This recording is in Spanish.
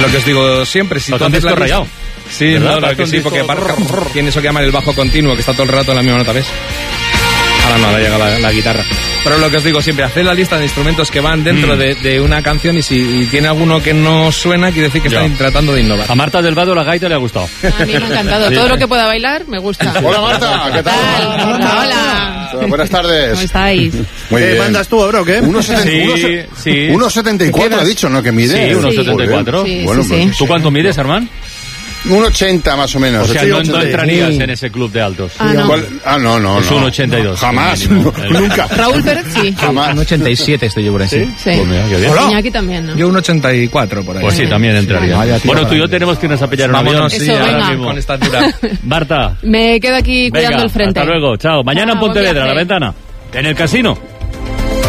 Es lo que os digo siempre. Si tú haces la rayado. Sí, no, que sí, porque tiene eso que llaman el bajo continuo, que está todo el rato en la misma nota, ¿ves? Ahora no, ahora llega la guitarra. Pero lo que os digo siempre, haced la lista de instrumentos que van dentro de una canción y si tiene alguno que no suena, quiere decir que están tratando de innovar. A Marta del Vado la gaita le ha gustado. A mí me ha encantado. Todo lo que pueda bailar me gusta. Hola Marta, ¿qué tal? Hola. Buenas tardes. ¿Cómo estáis? Muy bien. ¿Mandas tú, bro, qué? 1,74 ha dicho, ¿no? Que mide. Sí, 1,74. Sí, Bueno, sí. ¿Tú cuánto mides, Armán? 1,80 más o menos. O sea, no entrarías en ese club de altos. Ah, no. No. Es 1,82. Jamás, nunca. Raúl Pérez, sí. Jamás. Un 87 estoy yo por ahí. Sí. Pues mira, qué bien. Iñaki también, ¿no? Yo un 84 por ahí. Pues sí, también entraría. Bueno, tú y yo tenemos que irnos a pillar un avión. Vámonos, Eso, ahora venga. mismo. Con esta altura. Marta, Me quedo aquí cuidando venga, el frente. hasta luego. Chao. Mañana en Chao, Pontevedra, a la viaje. ventana. En el casino.